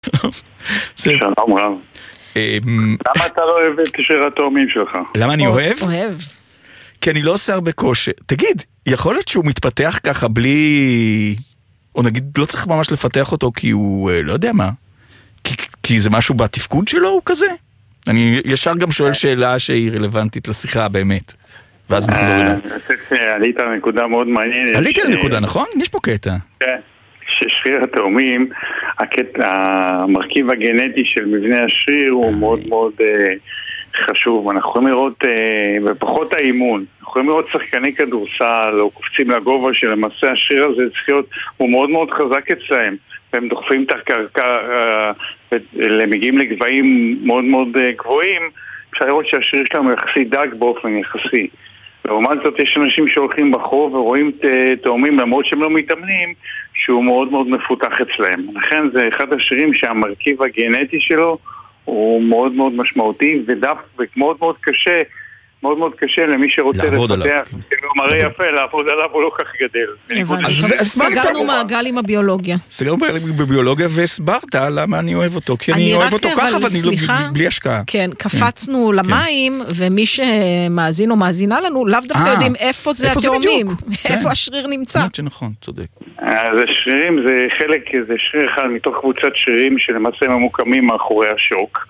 שלום רב. למה אתה לא אוהב את שריר התאומים שלך? למה אני אוהב? אוהב. כי אני לא עושה הרבה כושר. תגיד, יכול להיות שהוא מתפתח ככה בלי... או נגיד, לא צריך ממש לפתח אותו כי הוא... לא יודע מה. כי זה משהו בתפקוד שלו, הוא כזה? אני ישר גם שואל שאלה שהיא רלוונטית לשיחה באמת. ואז נחזור אליה. אני חושב שעלית על נקודה מאוד מעניינת. עליתי על נקודה, נכון? יש פה קטע. כן. ששריר התאומים, המרכיב הגנטי של מבנה השריר הוא מאוד מאוד חשוב. אנחנו יכולים לראות, בפחות האימון, אנחנו יכולים לראות שחקני כדורסל או קופצים לגובה שלמעשה השריר הזה צריך להיות, הוא מאוד מאוד חזק אצלהם. והם דוחפים את הקרקע, מגיעים לגבהים מאוד מאוד גבוהים, אפשר לראות שהשריר שלהם יחסי דק באופן יחסי. לעומת זאת יש אנשים שהולכים בחוב ורואים תאומים למרות שהם לא מתאמנים שהוא מאוד מאוד מפותח אצלהם. לכן זה אחד השרירים שהמרכיב הגנטי שלו הוא מאוד מאוד משמעותי ומאוד מאוד קשה, מאוד מאוד קשה למי שרוצה לפתח מראה יפה, לעבוד עליו הוא לא כך גדל. סגרנו מעגל עם הביולוגיה. סגרנו מעגל עם הביולוגיה והסברת למה אני אוהב אותו, כי אני אוהב אותו ככה ואני בלי השקעה. כן, קפצנו למים ומי שמאזין או מאזינה לנו לאו דווקא יודעים איפה זה התאומים, איפה השריר נמצא. נכון, צודק. אז השרירים זה חלק, זה שריר אחד מתוך קבוצת שרירים שלמעשה ממוקמים מאחורי השוק.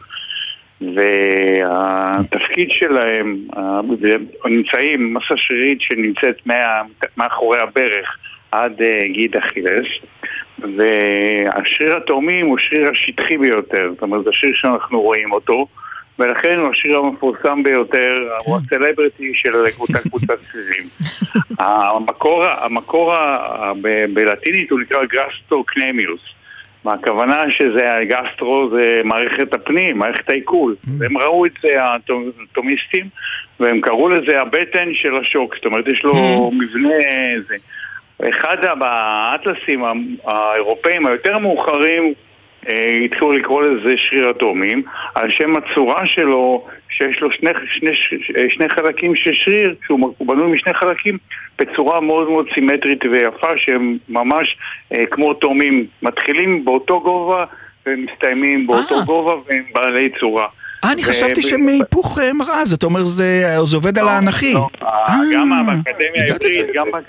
והתפקיד שלהם נמצאים מסה שרירית שנמצאת מאחורי הברך עד גיד אכילס, והשריר התאומים הוא שריר השטחי ביותר, זאת אומרת זה השריר שאנחנו רואים אותו, ולכן הוא השריר המפורסם ביותר, הוא הסלבריטי של קבוצת שרירים. המקור בלטינית הוא נקרא גסטרוקנמיוס, מהכוונה שזה הגסטרו, זה מערכת הפנים, מערכת העיכול. הם ראו את זה האטומיסטים, והם קראו לזה הבטן של השוק, זאת אומרת יש לו מבנה זה. אחד האטלסים האירופאים היותר מאוחרים התחילו לקרוא לזה שריר התאומים, על שם הצורה שלו שיש לו שני חלקים של שריר, שהוא בנוי משני חלקים בצורה מאוד מאוד סימטרית ויפה, שהם ממש כמו תאומים, מתחילים באותו גובה ומסתיימים באותו גובה והם בעלי צורה. אני חשבתי שהם היפוך מראה, זאת אומרת זה עובד על האנכי. גם באקדמיה העברית,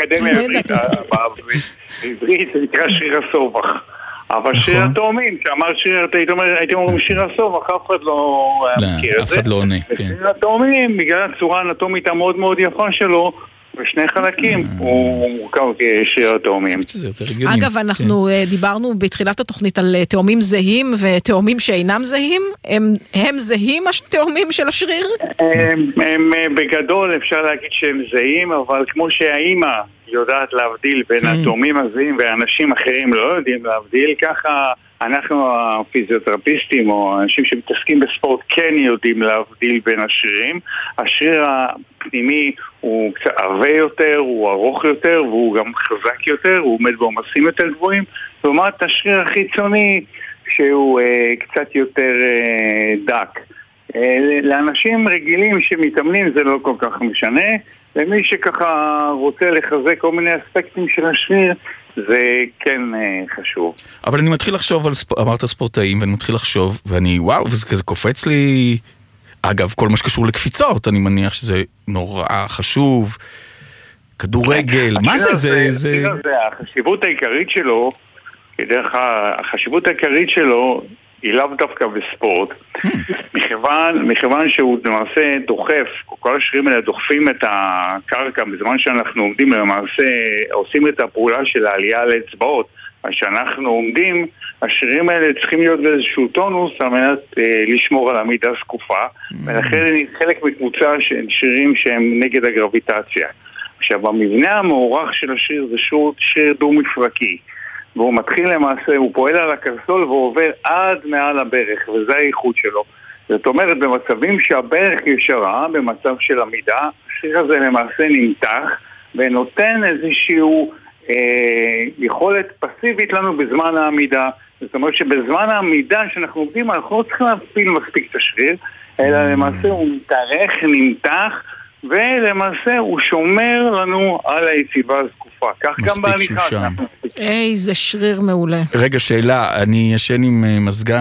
בעברית זה נקרא שריר הסובך. אבל שריר התאומים, שאמר שריר, הייתי אומר שריר הסובך, אף אחד לא מכיר את זה. אף אחד לא עונה. שריר התאומים, בגלל הצורה האנטומית המאוד מאוד יפה שלו, בשני חלקים הוא מורכב כשריר התאומים. אגב, אנחנו דיברנו בתחילת התוכנית על תאומים זהים ותאומים שאינם זהים. הם זהים התאומים של השריר? הם בגדול אפשר להגיד שהם זהים, אבל כמו שהאימא יודעת להבדיל בין התאומים הזהים ואנשים אחרים לא יודעים להבדיל, ככה אנחנו הפיזיותרפיסטים או אנשים שמתעסקים בספורט כן יודעים להבדיל בין השרירים. השריר הפנימי הוא קצת עבה יותר, הוא ארוך יותר והוא גם חזק יותר, הוא עומד בעומסים יותר גבוהים, לעומת השריר החיצוני שהוא קצת יותר דק. לאנשים רגילים שמתאמנים זה לא כל כך משנה, למי שככה רוצה לחזק כל מיני אספקטים של השריר זה כן חשוב. אבל אני מתחיל לחשוב על אמרת ספורטאים, ואני מתחיל לחשוב ואני וואו, וזה כזה קופץ לי. אגב, כל מה שקשור לקפיצות, אני מניח שזה נורא חשוב. כדורגל, מה זה? החשיבות העיקרית שלו, החשיבות העיקרית שלו היא לאו דווקא בספורט, מכיוון שהוא למעשה דוחף, כל השרירים האלה דוחפים את הקרקע בזמן שאנחנו עומדים, למעשה עושים את הפעולה של העלייה על האצבעות. אז שאנחנו עומדים, השרירים האלה צריכים להיות באיזשהו טונוס על מנת לשמור על עמידה זקופה, ולכן חלק מקבוצה של שרירים שהם נגד הגרביטציה. עכשיו, המבנה המעורך של השריר זה שריר דו-מפרקי, והוא מתחיל למעשה, הוא פועל על הקרסול והוא עובר עד מעל הברך, וזה האיכות שלו. זאת אומרת, במצבים שהברך ישרה, במצב של עמידה, השריר הזה למעשה נמתח, ונותן איזשהו יכולת פסיבית לנו בזמן העמידה. זאת אומרת שבזמן העמידה שאנחנו עובדים, אנחנו לא צריכים להפעיל מספיק את השריר, אלא למעשה הוא מתארך, נמתח, ולמעשה הוא שומר לנו על היציבה הזקופה. כך גם בהליכה. איזה שריר מעולה. רגע, שאלה, אני ישן עם מזגן.